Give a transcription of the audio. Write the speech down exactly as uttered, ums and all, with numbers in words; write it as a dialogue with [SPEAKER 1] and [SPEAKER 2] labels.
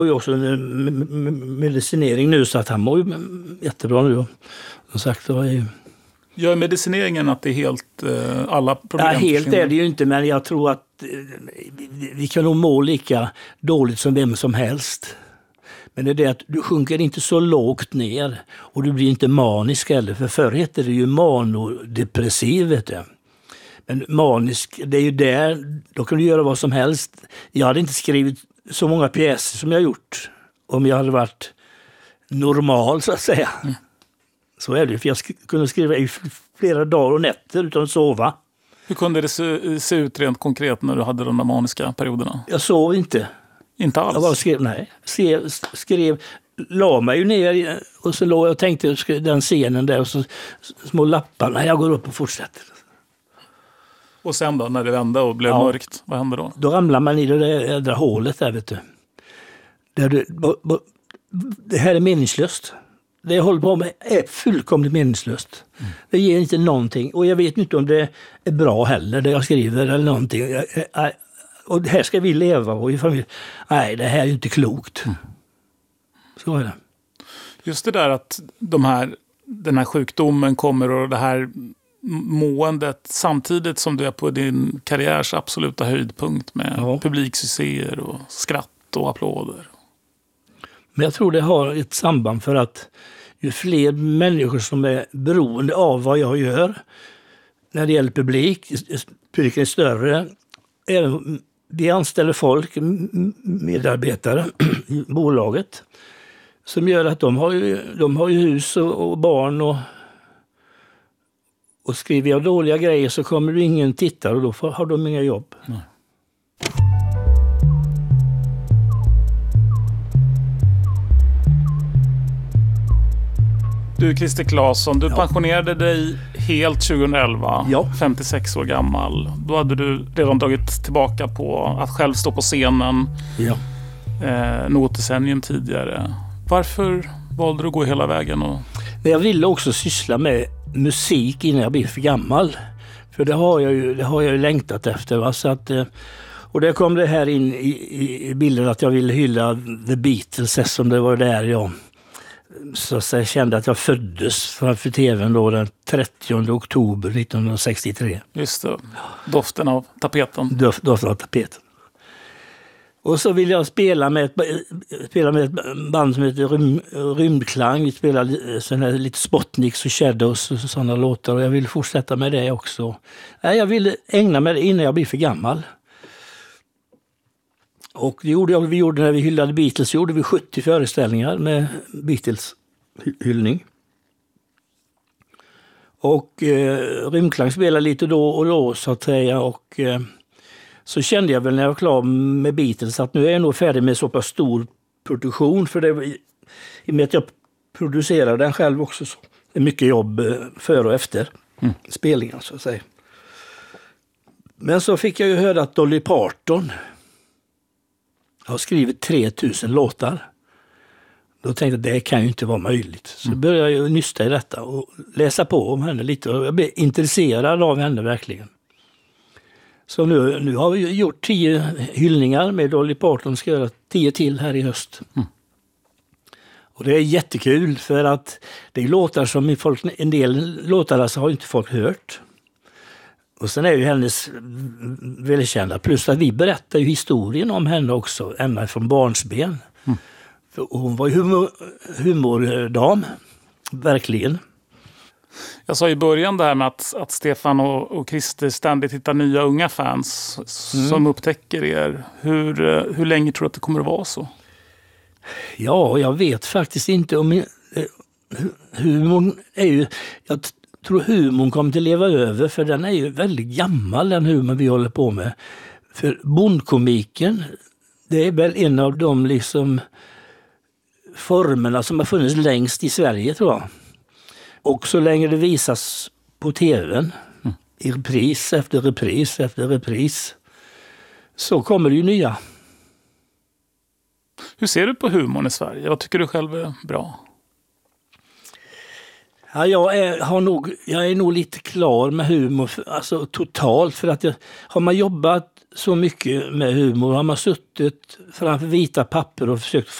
[SPEAKER 1] Och jag har också en medicinering nu så att han mår ju jättebra nu. Som sagt, det är ju...
[SPEAKER 2] Gör medicineringen att det är helt eh, alla problem?
[SPEAKER 1] Ja, helt är det ju inte, men jag tror att eh, vi kan nog må lika dåligt som vem som helst. Men det är det att du sjunker inte så lågt ner och du blir inte manisk heller. För förr hette det ju manodepressiv, vet du. Men manisk, det är ju där, då kan du göra vad som helst. Jag hade inte skrivit så många pjäser som jag gjort om jag hade varit normal, så att säga. Mm. Så är det ju, för jag sk- kunde skriva i flera dagar och nätter utan att sova.
[SPEAKER 2] Hur kunde det se, se ut rent konkret när du hade de där maniska perioderna?
[SPEAKER 1] Jag sov inte.
[SPEAKER 2] Inte alls?
[SPEAKER 1] Jag bara skrev, nej. Skrev, skrev, la mig ju ner och så låg jag och tänkte den scenen där och så små lappar. Nej, jag går upp och fortsätter.
[SPEAKER 2] Och sen då, när det vände och blev ja. mörkt, vad hände då?
[SPEAKER 1] Då ramlar man i det där, där hålet där, vet du. Där du bo, bo, det här är meningslöst. Det jag håller på med är fullkomligt meningslöst. Mm. Det ger inte någonting. Och jag vet inte om det är bra heller, det jag skriver eller någonting. Jag, jag, och här ska vi leva och i familj. Nej, det här är ju inte klokt. Mm. Så är det.
[SPEAKER 2] Just det där att de här, den här sjukdomen kommer och det här måendet samtidigt som du är på din karriärs absoluta höjdpunkt med ja. publiksuccéer och skratt och applåder.
[SPEAKER 1] Men jag tror det har ett samband, för att ju fler människor som är beroende av vad jag gör när det gäller publik, publiken är större. Även vi anställer folk, medarbetare i bolaget, som gör att de har ju, de har ju hus och, och barn och, och skriver jag dåliga grejer så kommer det ingen tittare och då får, har de inga jobb. Nej.
[SPEAKER 2] Du, Christer Claesson, du
[SPEAKER 1] ja.
[SPEAKER 2] pensionerade dig helt tjugoelva,
[SPEAKER 1] ja.
[SPEAKER 2] femtiosex år gammal. Då hade du redan dragit tillbaka på att själv stå på scenen
[SPEAKER 1] ja.
[SPEAKER 2] eh, något decennium tidigare. Varför valde du att gå hela vägen? Och...
[SPEAKER 1] Jag ville också syssla med musik innan jag blev för gammal. För det har jag ju, det har jag ju längtat efter. Va? Så att, och där kom det här in i, i bilden att jag ville hylla The Beatles, som det var där jag... Så, så jag kände att jag föddes framför tvn då den trettionde oktober nittonhundrasextiotre.
[SPEAKER 2] Just det. Doften av tapeten.
[SPEAKER 1] Doft, doften av tapeten. Och så ville jag spela med ett, spela med ett band som heter Rym, Rymdklang. Vi spelade såna här, lite Spotniks och Shadows och sådana låtar. Och jag ville fortsätta med det också. Nej, jag ville ägna mig det innan jag blev för gammal. Och det gjorde jag, vi gjorde när vi hyllade Beatles, så gjorde vi sjuttio föreställningar med Beatles hyllning. Och eh, Rymdklang spelade lite då och då, så att säga. Och eh, så kände jag väl när jag var klar med Beatles att nu är jag nog färdig med så pass stor produktion. För det, i och med att jag producerar den själv också, så det är mycket jobb eh, före och efter mm. spelningen, så att säga. Men så fick jag ju höra att Dolly Parton har skrivit tre tusen låtar. Då tänkte jag att det kan ju inte vara möjligt. Så mm. började jag nysta i detta och läsa på om henne lite. Och jag blev intresserad av henne verkligen. Så nu, nu har vi gjort tio hyllningar med Dolly Parton. Ska göra tio till här i höst. Mm. Och det är jättekul, för att det är låtar som folk, en del låtar alltså har inte folk hört. Och sen är ju hennes välkända. Plus att vi berättar ju historien om henne också, ända från barnsben. Mm. För hon var ju humor, humordam, verkligen.
[SPEAKER 2] Jag sa i början där med att, att Stefan och, och Christer ständigt hittar nya unga fans mm. som upptäcker er. Hur, hur länge tror du att det kommer att vara så?
[SPEAKER 1] Ja, jag vet faktiskt inte om... Humorn är ju... Jag tror humorn kommer att leva över, för den är ju väldigt gammal, den humor vi håller på med. För bondkomiken, det är väl en av de liksom formerna som har funnits längst i Sverige, tror jag. Och så länge det visas på tvn, mm. i repris efter repris efter repris, så kommer det ju nya.
[SPEAKER 2] Hur ser du på humorn i Sverige? Vad tycker du själv är bra?
[SPEAKER 1] Ja, jag, är, har nog, jag är nog lite klar med humor, alltså totalt, för att jag, har man jobbat så mycket med humor. Har man suttit framför vita papper och försökt